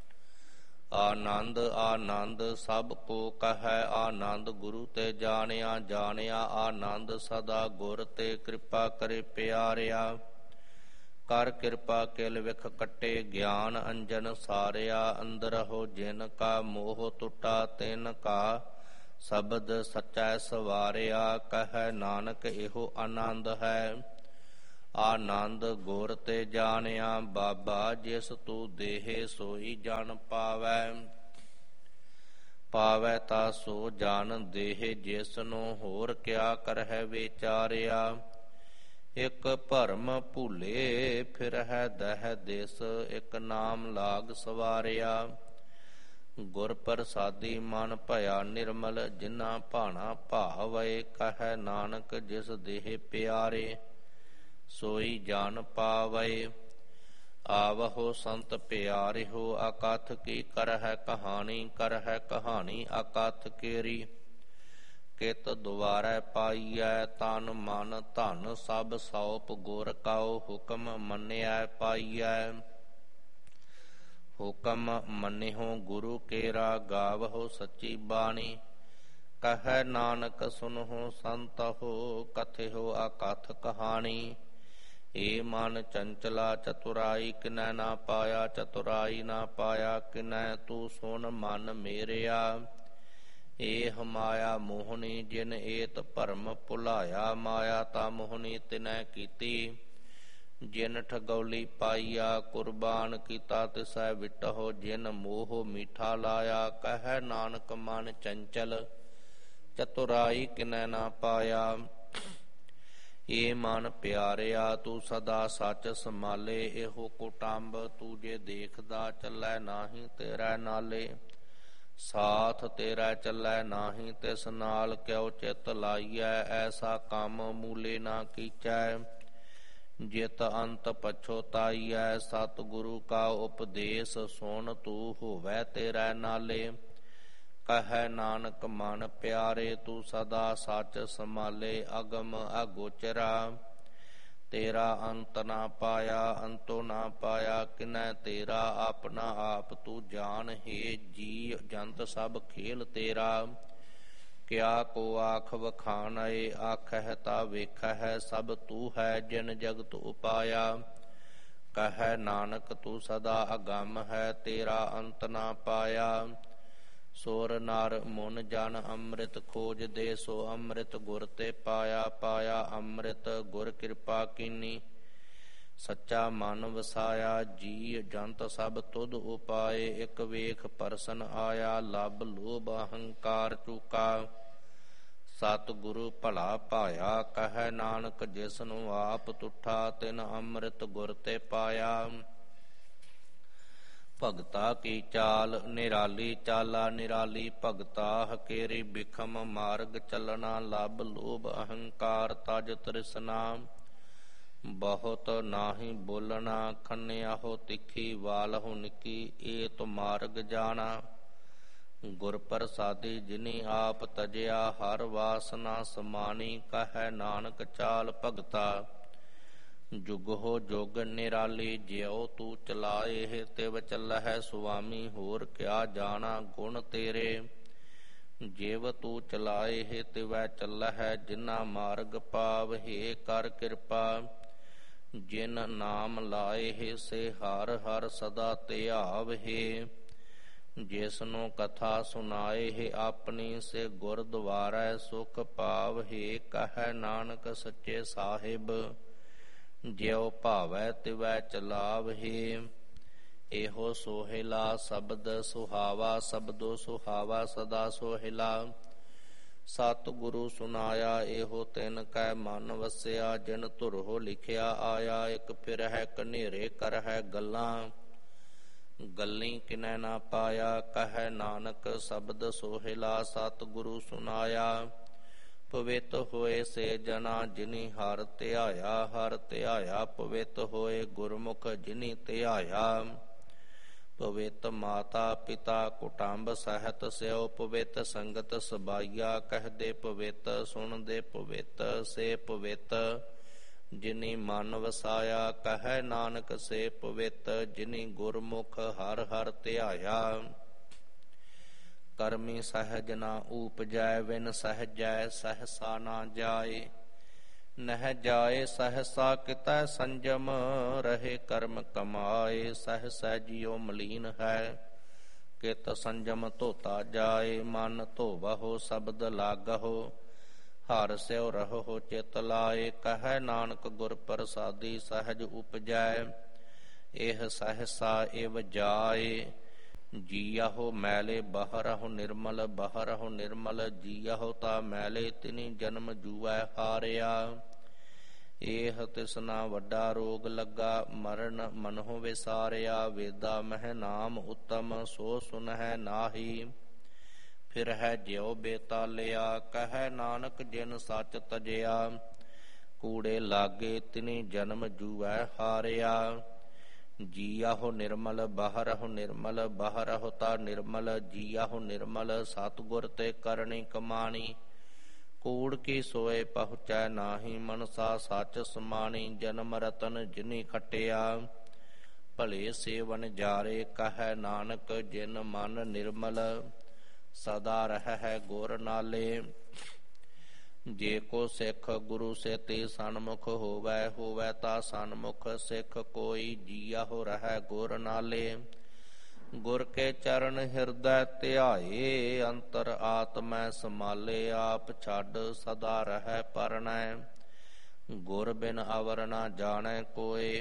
ਆਨੰਦ ਆਨੰਦ ਸਭ ਕੋ ਕਹੈ, ਆਨੰਦ ਗੁਰੂ ਤੇ ਜਾਣਿਆ। ਜਾਣਿਆ ਆਨੰਦ ਸਦਾ ਗੁਰ ਤੇ, ਕਿਰਪਾ ਕਰੇ ਪਿਆਰਿਆ। ਕਰ ਕਿਰਪਾ ਕਿਲ ਵਿਖ ਕੱਟੇ, ਗਿਆਨ ਅੰਜਨ ਸਾਰਿਆ। ਅੰਦਰ ਹੋ ਜਿਨ ਕਾ ਮੋਹ ਟੁੱਟਾ, ਤਿਨ ਕਾ ਸ਼ਬਦ ਸਚੈ ਸਵਾਰਿਆ, ਕਹਿ ਨਾਨਕ ਇਹੋ ਆਨੰਦ ਹੈ। ਆਨੰਦ ਗੁਰ ਤੇ ਜਾਣਿਆ, ਬਾਬਾ ਜਿਸ ਤੂੰ ਦੇਹੇ ਸੋਈ ਜਨ ਪਾਵੈ। ਪਾਵੈ ਤਾ ਸੋ ਜਨ ਦੇਹ, ਜਿਸ ਨੂੰ ਹੋਰ ਕਿਆ ਕਰਹਿ ਵਿਚਾਰਿਆ। ਇਕ ਭਰਮ ਭੁਲੇ ਫਿਰਹਿ ਦਹਿ ਦਿਸ, ਇਕ ਨਾਮ ਲਾਗ ਸਵਾਰਿਆ। ਗੁਰ ਪ੍ਰਸਾਦੀ ਮਨ ਭਇਆ ਨਿਰਮਲ, ਜਿਨਾ ਭਾਣਾ ਭਾਵੈ। ਕਹਿ ਨਾਨਕ ਜਿਸ ਦੇਹ ਪਿਆਰੇ, ਸੋਈ ਜਾਨ ਪਾਵੈ। ਆਵਹੋ ਸੰਤ ਪਿਆਰਿਓ, ਅਕਥ ਕੀ ਕਰਹਿ ਕਹਾਣੀ। ਕਰਹਿ ਕਹਾਣੀ ਅਕਥ ਕੇਰੀ, ਕਿਤ ਦੁਆਰੈ ਪਾਈਐ। ਤਨ ਮਨ ਧਨ ਸਭ ਸੌਪ, ਗੁਰ ਕਉ ਹੁਕਮ ਮੰਨਿਐ ਪਾਈਐ। ਹੁਕਮ ਮੰਨਿਓ ਗੁਰੂ ਕੇਰਾ, ਗਾਵਹੋ ਸੱਚੀ ਬਾਣੀ। ਕਹਿ ਨਾਨਕ ਸੁਨਹੁ ਸੰਤਹੁ, ਕਥਿਓ ਅਕਥ ਕਹਾਣੀ। ਏ ਮਨ ਚੰਚਲਾ ਚਤੁਰਾਈ, ਕਿਨੈ ਨਾ ਪਾਇਆ। ਚਤੁਰਾਈ ਨਾ ਪਾਇਆ ਕਿਨੈ, ਤੂੰ ਸੁਨ ਮਨ ਮੇਰਿਆ। ਏਹ ਮਾਇਆ ਮੋਹਣੀ, ਜਿਨ ਏਤ ਭਰਮ ਭੁਲਾਇਆ। ਮਾਇਆ ਤਾ ਮੋਹਣੀ ਤਿਨੈ ਕੀਤੀ, ਜਿਨ ਠਗੌਲੀ ਪਾਈਆ। ਕੁਰਬਾਨ ਕੀਤਾ ਤਿਸੈ ਵਿਟਹੁ, ਜਿਨ ਮੋਹ ਮੀਠਾ ਲਾਇਆ। ਕਹਿ ਨਾਨਕ ਮਨ ਚੰਚਲ, ਚਤੁਰਾਈ ਕਿਨੈ ਨਾ ਪਾਇਆ। ਏ ਮਨ ਪਿਆਰਿਆ, ਤੂੰ ਸਦਾ ਸੱਚ ਸੰਭਾਲੇ। ਇਹੋ ਕੁਟੰਬ ਤੂੰ ਜੇ ਦੇਖਦਾ, ਚੱਲੈ ਨਾਹੀਂ ਤੇਰਾ ਨਾਲੇ। ਸਾਥ ਤੇਰਾ ਚੱਲੈ ਨਾਹੀਂ, ਤਿਸ ਨਾਲ ਕਿਉ ਚਿਤ ਲਾਈਐ। ਐਸਾ ਕੰਮ ਮੂਲੇ ਨਾ ਕੀਚੈ, ਜਿਤ ਅੰਤ ਪਛੋਤਾਈਐ। ਸਤਿਗੁਰੂ ਕਾ ਉਪਦੇਸ ਸੁਣ, ਤੂੰ ਹੋਵੈ ਤੇਰਾ ਨਾਲੇ। ਕਹਿ ਨਾਨਕ ਮਨ ਪਿਆਰੇ, ਤੂੰ ਸਦਾ ਸੱਚ ਸੰਭਾਲੇ। ਅਗਮ ਅਗੋਚਰਾ, ਤੇਰਾ ਅੰਤ ਨਾ ਪਾਇਆ। ਅੰਤੋ ਨਾ ਪਾਇਆ ਕਿਨੈ ਤੇਰਾ, ਆਪਣਾ ਆਪ ਤੂੰ ਜਾਣ। ਹੈ ਜੀ ਜੰਤ ਸਭ ਖੇਲ ਤੇਰਾ, ਕਿਆ ਕੋ ਆਖ ਵਖਾਣੈ। ਆਖਹਿ ਤਾ ਵੇਖਹਿ, ਸਭ ਤੂੰ ਹੈ ਜਿਨ ਜਗਤ ਉਪਾਇਆ। ਕਹਿ ਨਾਨਕ ਤੂੰ ਸਦਾ ਅਗੰਮ ਹੈ, ਤੇਰਾ ਅੰਤ ਨਾ ਪਾਇਆ। ਸੁਰ ਨਰ ਮੁਨ ਜਨ ਅੰਮ੍ਰਿਤ ਖੋਜਦੇ, ਸੋ ਅੰਮ੍ਰਿਤ ਗੁਰ ਤੇ ਪਾਇਆ। ਪਾਇਆ ਅੰਮ੍ਰਿਤ ਗੁਰ ਕਿਰਪਾ ਕੀਨੀ, ਸੱਚਾ ਮਨ ਵਸਾਇਆ। ਜੀ ਜੰਤ ਸਭ ਤੁਧ ਉਪਾਏ, ਇਕ ਵੇਖ ਪਰਸਨ ਆਇਆ। ਲੱਭ ਲੋਭ ਅਹੰਕਾਰ ਚੂਕਾ, ਸਤਿਗੁਰੂ ਭਲਾ ਭਾਇਆ। ਕਹਿ ਨਾਨਕ ਜਿਸ ਨੂੰ ਆਪ ਤੁਠਾ, ਤਿਨ ਅੰਮ੍ਰਿਤ ਗੁਰ ਤੇ ਪਾਇਆ। ਭਗਤਾ ਕੀ ਚਾਲ ਨਿਰਾਲੀ ਚਾਲਾ, ਨਿਰਾਲੀ ਭਗਤਾ ਹਕੇਰੀ ਬਿਖਮ ਮਾਰਗ ਚੱਲਣਾ। ਲੱਭ ਲੋਭ ਅਹੰਕਾਰ ਤਜ ਤ੍ਰਿਸ਼ਨਾ, ਬਹੁਤ ਨਾਹੀਂ ਬੋਲਣਾ। ਖੰਨਿਆਹੋ ਤਿੱਖੀ ਵਾਲਹੁ ਨਿੱਕੀ, ਏਤ ਮਾਰਗ ਜਾਣਾ। ਗੁਰ ਪ੍ਰਸਾਦੀ ਜਿਨੀ ਆਪ ਤਜਿਆ, ਹਰ ਵਾਸਨਾ ਸਮਾਨੀ। ਕਹਿ ਨਾਨਕ ਚਾਲ ਭਗਤਾ, ਜੁਗਹੁ ਜੁਗ ਨਿਰਾਲੀ। ਜਿਉ ਤੂੰ ਚਲਾਏ ਤਿਵ ਚੱਲਹਿ ਸੁਆਮੀ, ਹੋਰ ਕਿਆ ਜਾਣਾ ਗੁਣ ਤੇਰੇ। ਜਿਵ ਤੂੰ ਚਲਾਏ ਤਿਵੈ ਚੱਲਹਿ, ਜਿਨਾ ਮਾਰਗ ਪਾਵਹਿ। ਕਰ ਕਿਰਪਾ ਜਿਨ ਨਾਮ ਲਾਏ, ਸੇ ਹਰ ਹਰ ਸਦਾ ਧਿਆਵਹਿ। ਜਿਸ ਨੂੰ ਕਥਾ ਸੁਨਾਏ ਆਪਣੀ, ਸੇ ਗੁਰਦੁਆਰੈ ਸੁਖ ਪਾਵਹਿ। ਕਹਿ ਨਾਨਕ ਸੱਚੇ ਸਾਹਿਬ, ਜਿਉ ਭਾਵੈ ਤਿਵੈ ਚਲਾਵਹਿ। ਇਹੋ ਸੋਹਿਲਾ ਸ਼ਬਦ ਸੁਹਾਵਾ, ਸ਼ਬਦੋ ਸੁਹਾਵਾ ਸਦਾ ਸੋਹਿਲਾ। ਸਤਿਗੁਰੂ ਸੁਨਾਇਆ ਇਹੋ ਤਿਨ ਕੈ ਮਨ ਵਸਿਆ, ਜਿਨ ਧੁਰਹੁ ਲਿਖਿਆ ਆਇਆ। ਇਕ ਫਿਰਹਿ ਕਨੇਰੇ ਕਰਹਿ ਗੱਲਾਂ, ਗੱਲੀ ਕਿਨੈ ਨਾ ਪਾਇਆ। ਕਹਿ ਨਾਨਕ ਸ਼ਬਦ ਸੋਹਿਲਾ, ਸਤਿਗੁਰੂ ਸੁਨਾਇਆ। ਪਵਿੱਤ ਹੋਏ ਸੇ ਜਨਾ, ਜਿਨੀ ਹਰ ਧਿਆਇਆ। ਹਰ ਧਿਆਇਆ ਪਵਿੱਤ ਹੋਏ, ਗੁਰਮੁਖ ਜਿਨੀ ਧਿਆਇਆ। ਪਵਿੱਤ ਮਾਤਾ ਪਿਤਾ ਕੁਟੰਬ ਸਹਿਤ ਸਿਓ, ਪਵਿੱਤ ਸੰਗਤ ਸਬਾਈਆ। ਕਹਦੇ ਪਵਿੱਤ ਸੁਣਦੇ ਪਵਿੱਤ, ਸੇ ਪਵਿੱਤ ਜਿਨੀ ਮਨ ਵਸਾਇਆ। ਕਹਿ ਨਾਨਕ ਸੇ ਪਵਿੱਤ, ਜਿਨੀ ਗੁਰਮੁਖ ਹਰ ਹਰ ਧਿਆਇਆ। ਕਰਮੀ ਸਹਿਜ ਨਾ ਊਪਜੈ, ਵਿਨ ਸਹਿਜੈ ਸਹਸਾ ਨਾ ਜਾਏ। ਨਹਿ ਜਾਏ ਸਹਸਾ ਕਿਤੈ ਸੰਜਮ, ਰਹੇ ਕਰਮ ਕਮਾਏ। ਸਹਿ ਸਹਿਜਿਓ ਮਲੀਨ ਹੈ, ਕਿਤ ਸੰਜਮ ਧੋਤਾ ਜਾਏ, ਮਨ ਧੋਵਹੁ ਸਬਦ ਲਾਗਹੁ, ਹਰ ਸਿਉ ਰਹੋ ਚਿਤ ਲਾਏ। ਕਹੈ ਨਾਨਕ ਗੁਰ ਪ੍ਰਸਾਦੀ ਸਹਿਜ ਉਪਜੈ, ਇਹ ਸਹਸਾ ਇਵ ਜਾਏ। ਜੀਆਹੋ ਮੈਲੇ ਬਹਰਹੁ ਨਿਰਮਲ, ਬਹਰਹੁ ਨਿਰਮਲ ਜੀਆਹੋ ਤਾ ਮੈਲੇ, ਤਿਨੀ ਜਨਮ ਜੂਐ ਹਾਰਿਆ। ਇਹ ਤਿਸਨਾ ਵੱਡਾ ਰੋਗ ਲੱਗਾ, ਮਰਨ ਮਨਹੁ ਵਿਸਾਰਿਆ। ਵੇਦਾ ਮਹਿ ਨਾਮ ਉਤਮ, ਸੋ ਸੁਨਹਿ ਨਾਹੀ, ਫਿਰ ਹੈ ਜਿਉ ਬੇਤਾਲਿਆ। ਕਹੈ ਨਾਨਕ ਜਿਨ ਸੱਚ ਤਜਿਆ, ਕੂੜੇ ਲਾਗੇ ਤਿਨੀ ਜਨਮ ਜੂਐ ਹਾਰਿਆ। ਜੀਆਹੋ ਨਿਰਮਲ, ਬਹਰਹੁ ਨਿਰਮਲ, ਬਹਰਹੁ ਤਾ ਨਿਰਮਲ ਜੀਆਹੋ ਨਿਰਮਲ। ਸਤਿਗੁਰ ਤੇ ਕਰਨੀ ਕਮਾਣੀ, ਕੂੜ ਕੀ ਸੋਏ ਪਹੁੰਚੈ ਨਾਹੀ। ਮਨਸਾ ਸੱਚ ਸਮਾਣੀ, ਜਨਮ ਰਤਨ ਜਿਨੀ ਖਟਿਆ, ਭਲੇ ਸੇਵਨ ਜਾਰੇ। ਕਹੈ ਨਾਨਕ ਜਿਨ ਮਨ ਨਿਰਮਲ, ਸਦਾ ਰਹਿ ਗੁਰ ਨਾਲੇ। ਜੇ ਕੋ ਸਿੱਖ ਗੁਰੂ ਸੇਤੀ ਸਨਮੁਖ ਹੋਵੈ, ਹੋਵੈ ਤਾ ਸਨਮੁਖ ਸਿੱਖ ਕੋਈ। ਜੀਆਹੋ ਰਹਿ ਗੁਰ ਨਾਲੇ, ਗੁਰ ਕੇ ਚਰਨ ਹਿਰਦੈ ਧਿਆਏ। ਅੰਤਰ ਆਤਮੈ ਸਮਾਲੇ, ਆਪ ਛੱਡ ਸਦਾ ਰਹਿ ਪਰਣੈ। ਗੁਰ ਬਿਨ ਅਵਰ ਨਾ ਜਾਣੈ ਕੋਇ,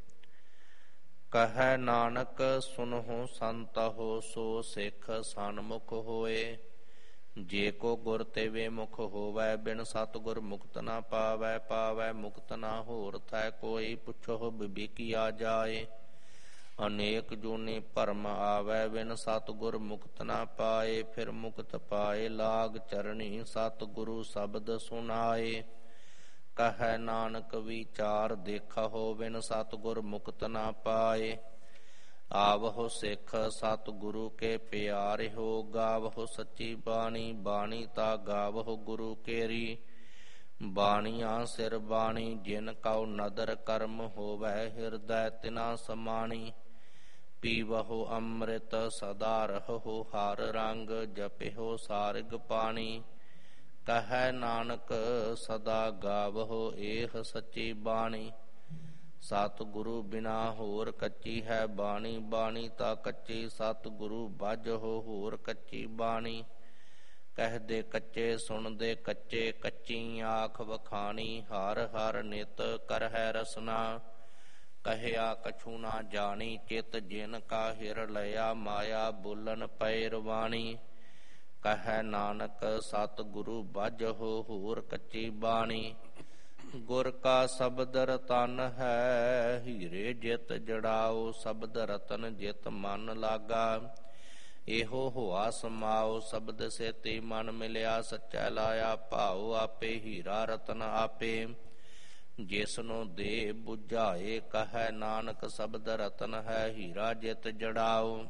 ਕਹੈ ਨਾਨਕ ਸੁਨਹੁ ਸੰਤਹੁ। ਸੋ ਸਿੱਖ ਸਨਮੁਖ ਹੋਏ, ਜੇ ਕੋ ਗੁਰ ਤੇ ਵਿਮੁਖ ਹੋਵੈ। ਬਿਨ ਸਤਿਗੁਰ ਮੁਕਤ ਨਾ ਪਾਵੈ, ਪਾਵੈ ਮੁਕਤ ਨਾ ਹੋਰ ਥੈ ਕੋਈ। ਪੁੱਛੋ ਬਿਬੀਕੀਆ ਜਾਏ, ਅਨੇਕ ਜੂਨੀ ਭਰਮ ਆਵੈ। ਬਿਨ ਸਤਿਗੁਰ ਮੁਕਤ ਨਾ ਪਾਏ, ਫਿਰ ਮੁਕਤ ਪਾਏ ਲਾਗ ਚਰਣੀ। ਸਤਿਗੁਰੂ ਸ਼ਬਦ ਸੁਨਾਏ, ਕਹੈ ਨਾਨਕ ਵਿਚਾਰ ਦੇਖਹੁ। ਬਿਨ ਸਤਿਗੁਰ ਮੁਕਤ ਨਾ ਪਾਏ, ਆਵਹੁ ਸਿੱਖ ਸਤਿਗੁਰੂ ਕੇ ਪਿਆਰਿਹੁ। ਗਾਵਹੁ ਸੱਚੀ ਬਾਣੀ, ਬਾਣੀ ਤਾ ਗਾਵਹੁ ਗੁਰੂ ਕੇਰੀ। ਬਾਣੀਆਂ ਸਿਰ ਬਾਣੀ, ਜਿਨ ਕਉ ਨਦਰ ਕਰਮ ਹੋਵੈ, ਹਿਰਦੈ ਤਿਨਾ ਸਮਾਣੀ। ਪੀਵਹੁ ਅੰਮ੍ਰਿਤ ਸਦਾ ਰਹਹੁ ਹਰ ਰੰਗ, ਜਪਿਹੁ ਸਾਰਿਗ ਪਾਣੀ। ਕਹੈ ਨਾਨਕ ਸਦਾ ਗਾਵਹੁ ਏਹ ਸੱਚੀ ਬਾਣੀ। ਸਤਿਗੁਰੂ ਬਿਨਾ ਹੋਰ ਕੱਚੀ ਹੈ ਬਾਣੀ, ਬਾਣੀ ਤਾ ਕੱਚੀ। ਸਤਿਗੁਰੂ ਬਾਝਹੁ ਹੋਰ ਕੱਚੀ ਬਾਣੀ। ਕਹਿਦੇ ਕੱਚੇ ਸੁਣਦੇ ਕੱਚੇ, ਕੱਚੀ ਆਖ ਵਖਾਣੀ। ਹਰ ਹਰ ਨਿਤ ਕਰਹਿ ਰਸਨਾ, ਕਹਿਆ ਕਛੂ ਨਾ ਜਾਣੀ। ਚਿਤ ਜਿਨ ਕਾ ਹਿਰ ਲਿਆ, ਮਾਇਆ ਬੋਲਨ ਪਏ ਰਵਾਣੀ। ਕਹੈ ਨਾਨਕ ਸਤਿਗੁਰੂ ਬਾਝਹੁ ਹੋਰ ਕੱਚੀ ਬਾਣੀ। ਗੁਰ ਕਾ ਸ਼ਬਦ ਰਤਨ ਹੈ, ਹੀਰੇ ਜਿਤ ਜੜਾਓ। ਸ਼ਬਦ ਰਤਨ ਜਿਤ ਮਨ ਲਾਗਾ, ਇਹੋ ਹੋਆ ਸਮਾਓ। ਸ਼ਬਦ ਸੇਤੀ ਮਨ ਮਿਲਿਆ, ਸੱਚਾ ਲਾਇਆ ਭਾਉ। ਆਪੇ ਹੀਰਾ ਰਤਨ ਆਪੇ, ਜਿਸਨੂੰ ਦੇ ਬੁਝਾਏ। ਕਹੈ ਨਾਨਕ ਸ਼ਬਦ ਰਤਨ ਹੈ, ਹੀਰਾ ਜਿਤ ਜੜਾਓ।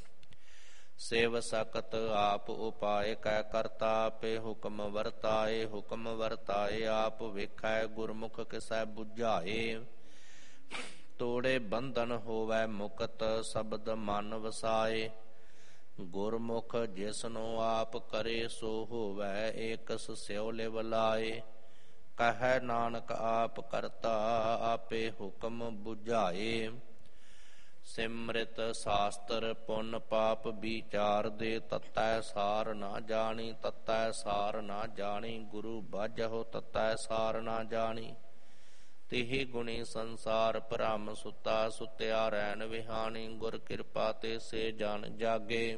ਸੇਵ ਸਕਤ ਆਪ ਉਪਾਏ, ਕੈ ਕਰਤਾ ਆਪੇ ਹੁਕਮ ਵਰਤਾਏ। ਹੁਕਮ ਵਰਤਾਏ ਆਪ ਵੇਖੈ, ਗੁਰਮੁਖ ਕਿਸੈ ਬੁਝਾਏ। ਤੋੜੇ ਬੰਧਨ ਹੋਵੈ ਮੁਕਤ, ਸ਼ਬਦ ਮਨ ਵਸਾਏ। ਗੁਰਮੁਖ ਜਿਸਨੂੰ ਆਪ ਕਰੇ, ਸੋ ਹੋਵੈ ਏਕਸ ਸਿਉ ਲਿਵ ਲਾਏ। ਕਹੈ ਨਾਨਕ ਆਪ ਕਰਤਾ, ਆਪੇ ਹੁਕਮ ਬੁਝਾਏ। ਸਿਮ੍ਰਿਤ ਸਾਸਤਰ ਪੁੰਨ ਪਾਪ ਵਿਚਾਰ ਦੇ, ਤਤੈ ਸਾਰ ਨਾ ਜਾਣੀ। ਤਤੈ ਸਾਰ ਨਾ ਜਾਣੀ, ਗੁਰੂ ਬਾਝਹੁ ਤਤੈ ਸਾਰ ਨਾ ਜਾਣੀ। ਤਿਹੀ ਗੁਣੀ ਸੰਸਾਰ ਭ੍ਰਮ ਸੁਤਾ, ਸੁਤਿਆ ਰੈਣ ਵਿਹਾਣੀ। ਗੁਰ ਕਿਰਪਾ ਤੇ ਸੇ ਜਨ ਜਾਗੇ,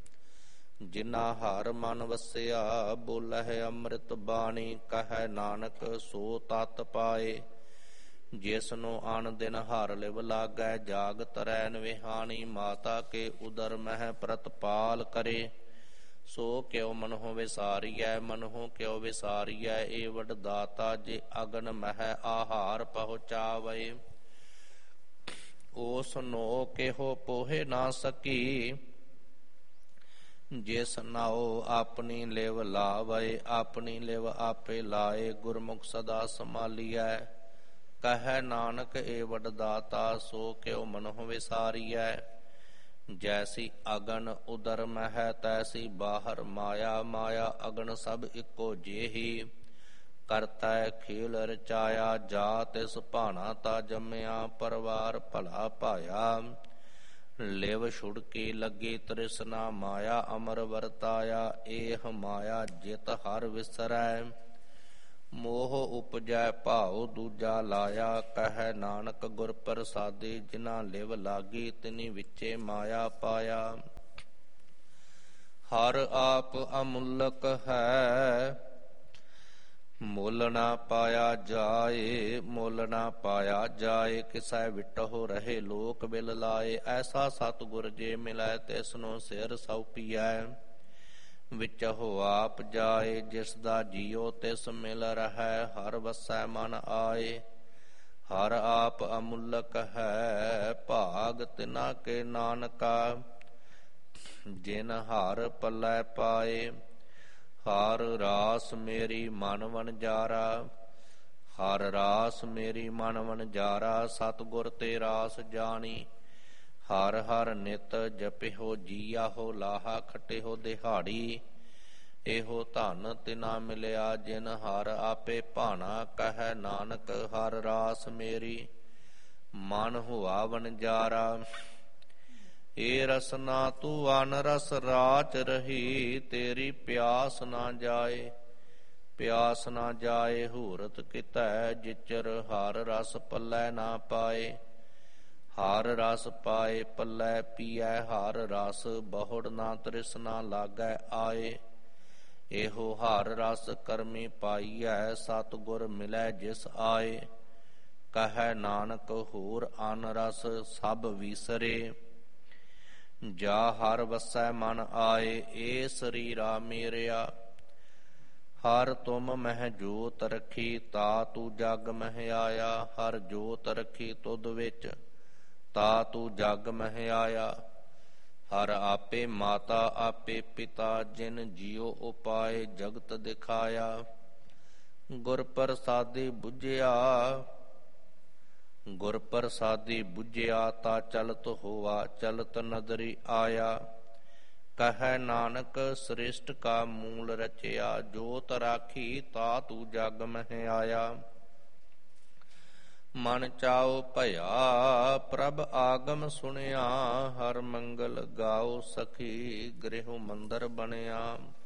ਜਿਨਾ ਹਰ ਮਨ ਵਸਿਆ। ਬੋਲਹਿ ਅੰਮ੍ਰਿਤ ਬਾਣੀ, ਕਹੈ ਨਾਨਕ ਸੋ ਤਤ ਪਾਏ। ਜਿਸਨੂੰ ਅਨ ਦਿਨ ਹਰ ਲਿਵ ਲਾਗੈ, ਜਾਗ ਤਰੈ ਨਿਵਹਾਣੀ। ਮਾਤਾ ਕੇ ਉਦਰ ਮਹਿ ਪ੍ਰਤਪਾਲ ਕਰੇ, ਸੋ ਕਿਉ ਮਨਹੁ ਵਿਸਾਰੀਐ। ਮਨਹੁ ਕਿਉ ਵਿਸਾਰੀਐ, ਏ ਵਡ ਦਾਤਾ। ਜੇ ਅਗਨ ਮਹਿ ਆਹਾਰ ਪਹੁੰਚਾਵੈ, ਓਸ ਨੋ ਕਿਹੋ ਪੋਹਿ ਨਾ ਸਕੀ। ਜਿਸ ਨਾਉ ਆਪਣੀ ਲਿਵ ਲਾਵੈ, ਆਪਣੀ ਲਿਵ ਆਪੇ ਲਾਏ। ਗੁਰਮੁਖ ਸਦਾ ਸੰਭਾਲੀਐ, ਕਹੈ ਨਾਨਕ ਏ ਵਡ ਦਾਤਾ। ਸੋ ਕਿਉ ਮਨਹੁ ਵਿਸਾਰੀਐ, ਜੈਸੀ ਅਗਨ ਉਦਰ ਮਹਿ, ਤੈਸੀ ਬਾਹਰ ਮਾਇਆ। ਮਾਇਆ ਅਗਨ ਸਭ ਇੱਕੋ ਜਿਹੀ, ਕਰਤੈ ਖੇਲ ਰਚਾਇਆ। ਜਾ ਤਿਸ ਭਾਣਾ ਤਾ ਜੰਮਿਆ, ਪਰਵਾਰ ਭਲਾ ਪਾਇਆ। ਲਿਵ ਛੁੜਕੇ ਲੱਗੇ ਤ੍ਰਿਸ਼ਨਾ ਮਾਇਆ ਅਮਰ ਵਰਤਾਇਆ। ਏਹ ਮਾਇਆ ਜਿਤ ਹਰ ਵਿਸਰੈ ਮੋਹ ਉਪਜੈ ਭਾਉ ਦੂਜਾ ਲਾਇਆ। ਕਹਿ ਨਾਨਕ ਗੁਰ ਪ੍ਰਸਾਦੇ ਜਿਨਾ ਲਿਵ ਲਾਗੀ ਤਿਨੀ ਵਿੱਚੇ ਮਾਇਆ ਪਾਇਆ। ਹਰ ਆਪ ਅਮੁੱਲਕ ਹੈ ਮੁੱਲ ਨਾ ਪਾਇਆ ਜਾਏ। ਮੁੱਲ ਨਾ ਪਾਇਆ ਜਾਏ ਕਿਸੈ ਵਿਟਹੁ ਰਹੇ ਲੋਕ ਬਿਲ ਲਾਏ। ਐਸਾ ਸਤਿਗੁਰ ਜੇ ਮਿਲੈ ਤਿਸਨੂੰ ਸਿਰ ਸੌਪੀਐ ਵਿਚਹੁ ਆਪ ਜਾਏ। ਜਿਸ ਦਾ ਜੀਉ ਤਿਸ ਮਿਲ ਰਹੈ ਹਰ ਵਸੈ ਮਨ ਆਏ। ਹਰ ਆਪ ਅਮੁੱਲਕ ਹੈ ਭਾਗ ਤਿਨਾ ਕੇ ਨਾਨਕਾ ਜਿਨ ਹਰ ਪੱਲੇ ਪਾਏ। ਹਰ ਰਾਸ ਮੇਰੀ ਮਨ ਵਣਜਾਰਾ ਹਰ ਰਾਸ ਮੇਰੀ ਮਨ ਵਣਜਾਰਾ। ਸਤਿਗੁਰ ਤੇ ਰਾਸ ਜਾਣੀ ਹਰ ਹਰ ਨਿਤ ਜਪਿਓ ਜੀਆਹੋ ਲਾਹਾ ਖਟਿਓ ਦਿਹਾੜੀ। ਇਹੋ ਧਨ ਤਿਨਾ ਮਿਲਿਆ ਜਿਨ ਹਰ ਆਪੇ ਭਾਣਾ। ਕਹਿ ਨਾਨਕ ਹਰ ਰਾਸ ਮੇਰੀ ਮਨ ਹੁਆ ਵਣਜਾਰਾ। ਏ ਰਸਨਾ ਤੂੰ ਅਨ ਰਸ ਰਾਚ ਰਹੀ ਤੇਰੀ ਪਿਆਸ ਨਾ ਜਾਏ। ਪਿਆਸ ਨਾ ਜਾਏ ਹੂਰਤ ਕਿਤੈ ਜਿਚਰ ਹਰ ਰਸ ਪੱਲੇ ਨਾ ਪਾਏ। ਹਰ ਰਸ ਪਾਏ ਪੱਲੇ ਪੀਐ ਹਰ ਰਸ ਬਹੁੜ ਨਾ ਤ੍ਰਿਸ਼ਨਾ ਲਾਗੈ ਆਏ। ਇਹੋ ਹਰ ਰਸ ਕਰਮੀ ਪਾਈਐ ਸਤਿਗੁਰ ਮਿਲੈ ਜਿਸ ਆਏ। ਕਹਿ ਨਾਨਕ ਹੋਰ ਅਨ ਰਸ ਸਭ ਵੀਸਰੇ ਜਾ ਹਰ ਵਸੈ ਮਨ ਆਏ। ਏ ਸਰੀਰਾ ਮੇਰਿਆ ਹਰ ਤੁਮ ਮਹਿ ਜੋਤ ਰਖੀ ਤਾ ਤੂੰ ਜਗ ਮਹਿ ਆਇਆ। ਹਰ ਜੋਤ ਰਖੀ ਤੁਧ ਵਿੱਚ ਤਾ ਤੂੰ ਜਗ ਮਹਿ ਆਇਆ। ਹਰ ਆਪੇ ਮਾਤਾ ਆਪੇ ਪਿਤਾ ਜਿਨ ਜੀਉ ਉਪਾਏ ਜਗਤ ਦਿਖਾਇਆ। ਗੁਰ ਪ੍ਰਸਾਦੀ ਬੁਝਿਆ ਗੁਰ ਪ੍ਰਸਾਦੀ ਬੁਝਿਆ ਤਾ ਚਲਤ ਹੋਆ ਚਲਤ ਨਦਰੀ ਆਇਆ। ਕਹਿ ਨਾਨਕ ਸ੍ਰਿਸ਼ਟ ਕਾ ਮੂਲ ਰਚਿਆ ਜੋਤ ਰਾਖੀ ਤਾ ਤੂੰ ਜਗ ਮਹਿ ਆਇਆ। ਮਨ ਚਾਉ ਭਇਆ ਪ੍ਰਭ ਆਗਮ ਸੁਣਿਆ ਹਰ ਮੰਗਲ ਗਾਓ ਸਖੀ ਗ੍ਰਹਿ ਮੰਦਰ ਬਣਿਆ।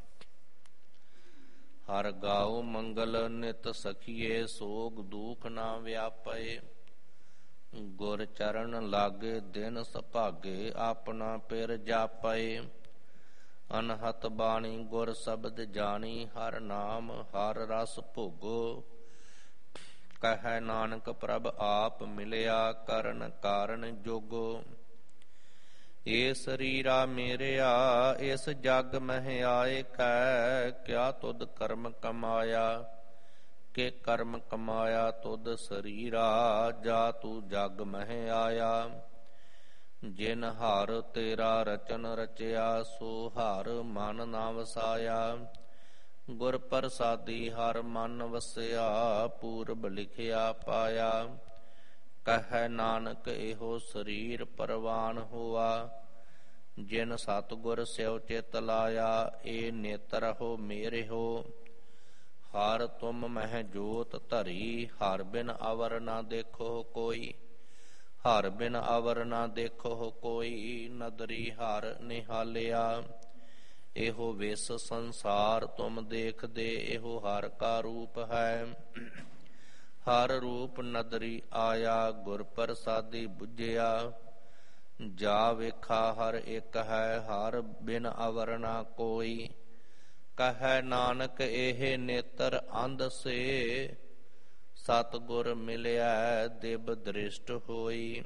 ਹਰ ਗਾਓ ਮੰਗਲ ਨਿਤ ਸਖੀਏ ਸੋਗ ਦੁਖ ਨਾ ਵਿਆਪੇ। ਗੁਰ ਚਰਨ ਲਾਗੇ ਦਿਨ ਸੁਭਾਗੇ ਆਪਣਾ ਪਿਰ ਜਾਪੇ। ਅਨਹਤ ਬਾਣੀ ਗੁਰ ਸ਼ਬਦ ਜਾਣੀ ਹਰ ਨਾਮ ਹਰ ਰਸ ਭੋਗੋ। ਕਹਿ ਨਾਨਕ ਪ੍ਰਭ ਆਪ ਮਿਲਿਆ ਕਰਨ ਕਾਰਨ ਜੋਗੋ। ਏ ਸਰੀਰਾ ਮੇਰਿਆ ਇਸ ਜਗ ਮਹਿ ਆਏ ਕੈ ਕਿਆ ਤੁਧ ਕਰਮ ਕਮਾਇਆ। ਕਿ ਕਰਮ ਕਮਾਇਆ ਤੁਧ ਸਰੀਰਾ ਜਾ ਤੂੰ ਜਗ ਮਹਿ ਆਇਆ। ਜਿਨ ਹਰ ਤੇਰਾ ਰਚਨ ਰਚਿਆ ਸੋ ਹਰ ਮਨ ਨਾ ਵਸਾਇਆ। ਗੁਰ ਪ੍ਰਸਾਦੀ ਹਰ ਮਨ ਵਸਿਆ ਪੂਰਬ ਲਿਖਿਆ ਪਾਇਆ। ਕਹਿ ਨਾਨਕ ਇਹੋ ਸਰੀਰ ਪਰਵਾਨ ਹੋਆ ਜਿਨ ਸਤਿਗੁਰ ਸਿਉ ਚਿਤ ਲਾਇਆ। ਏ ਨੇਤਰ ਹੋ ਮੇਰੇ ਹੋ ਹਰ ਤੁਮ ਮਹਿ ਜੋਤ ਧਰੀ। ਹਰ ਬਿਨ ਅਵਰ ਨਾ ਦੇਖੋ ਕੋਈ ਹਰ ਬਿਨ ਅਵਰ ਨਾ ਦੇਖੋ ਕੋਈ। ਨਦਰੀ ਹਰ ਨਿਹਾਲਿਆ ਇਹੋ ਵਿਸ ਸੰਸਾਰ ਤੁਮ ਦੇਖਦੇ। ਇਹੋ ਹਰ ਕਾ ਰੂਪ ਹੈ ਹਰ ਰੂਪ ਨਦਰੀ ਆਇਆ। ਗੁਰ ਪ੍ਰਸਾਦੀ ਬੁਝਿਆ ਜਾ ਵੇਖਾ ਹਰ ਇੱਕ ਹੈ ਹਰ ਬਿਨ ਅਵਰ ਨਾ ਕੋਈ। ਕਹਿ ਨਾਨਕ ਇਹ ਨੇਤਰ ਅੰਧ ਸੇ ਸਤਿਗੁਰ ਮਿਲਿਆ ਦਿਵ ਦ੍ਰਿਸ਼ਟ ਹੋਈ।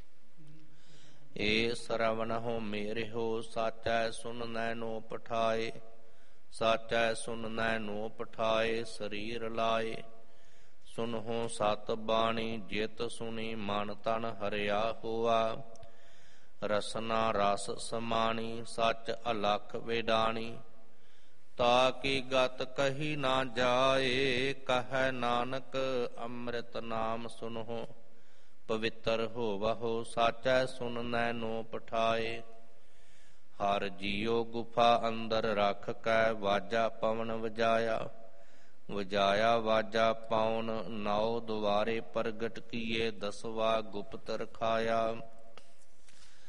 ਏ ਸਰਵਣ ਹੋ ਮੇਰੇ ਹੋ ਸਾਚੈ ਸੁਨਨੈ ਨੋ ਪਠਾਏ। ਸਾਚੈ ਸੁਨਨੈ ਨੋ ਪਠਾਏ ਸਰੀਰ ਲਾਏ। ਸੁਨਹੁ ਸਤ ਬਾਣੀ ਜਿਤ ਸੁਣੀ ਮਨ ਤਨ ਹਰਿਆ ਹੋਆ। ਰਸਨਾ ਰਸ ਸਮਾਣੀ ਸੱਚ ਅਲਖ ਵੇਡਾਣੀ। ਤਾ ਕੀ ਗਤ ਕਹੀ ਨਾ ਜਾਏ। ਕਹਿ ਨਾਨਕ ਅੰਮ੍ਰਿਤ ਨਾਮ ਸੁਨਹੁ ਪਵਿੱਤਰ ਹੋਵਹੁ। ਸਾਚੈ ਸੁਨਨੈ ਨੋ ਪਠਾਏ। ਹਰ ਜੀਉ ਗੁਫਾ ਅੰਦਰ ਰਖ ਕੈ ਵਾਜਾ ਪਵਨ ਵਜਾਇਆ। ਵਜਾਇਆ ਵਾਜਾ ਪਉਨ ਨੌ ਦੁਆਰੇ ਪ੍ਰਗਟ ਕੀਏ ਦਸਵਾ ਗੁਪਤ ਰਖਾਇਆ।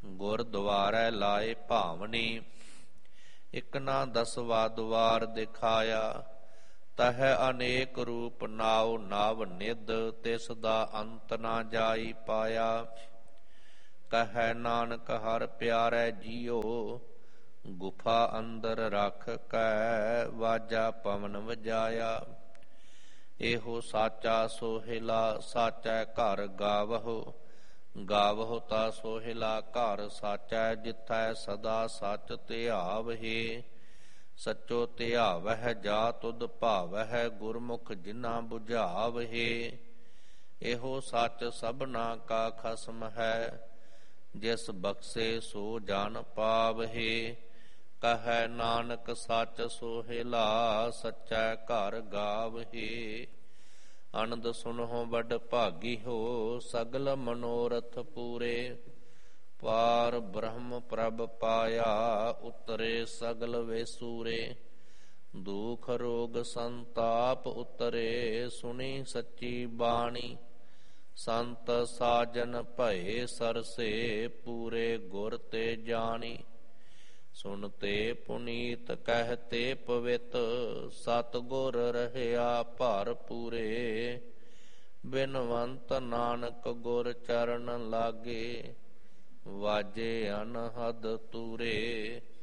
ਗੁਰਦੁਆਰੈ ਲਾਏ ਭਾਵਨੀ। ਇਕ ਨਾ ਦਸਵਾ ਦੁਆਰ ਦਿਖਾਇਆ, ਤਹ ਅਨੇਕ ਰੂਪ ਨਾਉ ਨਵ ਨਿਧ, ਤਿਸ ਦਾ ਅੰਤ ਨਾ ਜਾਈ ਪਾਇਆ। ਕਹੈ ਨਾਨਕ ਹਰ ਪਿਆਰੈ ਜੀਓ, ਗੁਫਾ ਅੰਦਰ ਰਖ ਕੈ ਵਾਜਾ ਪਵਨ ਵਜਾਇਆ। ਇਹੋ ਸਾਚਾ ਸੋਹਿਲਾ ਸਾਚੈ ਘਰ ਗਾਵਹੁ, ਗਾਵਹੁ ਤਾ ਸੋਹਿਲਾ ਘਰ ਸਾਚੈ। ਜਿਥੈ ਸਦਾ ਸਚ ਧਿਆਵਹਿ, ਸਚੋ ਧਿਆਵਹਿ ਜਾ ਤੁਧ ਭਾਵਹਿ। ਗੁਰਮੁਖ ਜਿਨਾ ਬੁਝਾਵਹਿ, ਇਹੋ ਸਚ ਸਭਨਾ ਕਾ ਖਸਮ ਹੈ। ਜਿਸ ਬਖਸ਼ੇ ਸੋ ਜਨ ਪਾਵਹਿ, ਕਹੈ ਨਾਨਕ ਸਚ ਸੋਹਿਲਾ ਸਚੈ ਘਰ ਗਾਵਹਿ। ਅਨੰਦ ਸੁਨਹੁ ਬਡ ਭਾਗੀ ਹੋ, ਸਗਲ ਮਨੋਰਥ ਪੂਰੇ। ਪਾਰ ਬ੍ਰਹਮ ਪ੍ਰਭ ਪਾਇਆ, ਉਤਰੇ ਸਗਲ ਵੇਸੂਰੇ। ਦੁਖ ਰੋਗ ਸੰਤਾਪ ਉਤਰੇ, ਸੁਣੀ ਸੱਚੀ ਬਾਣੀ। ਸੰਤ ਸਾਜਨ ਭਏ ਸਰਸੇ, ਪੂਰੇ ਗੁਰ ਤੇ ਜਾਣੀ। ਸੁਨਤੇ ਪੁਨੀਤ ਕਹਿਤੇ ਪਵਿੱਤ, ਸਤਿਗੁਰ ਰਹਿਆ ਭਰ ਪੂਰੇ। ਬਿਨਵੰਤ ਨਾਨਕ ਗੁਰ ਚਰਨ ਲਾਗੇ, ਵਾਜੇ ਅਨਹਦ ਤੂਰੇ।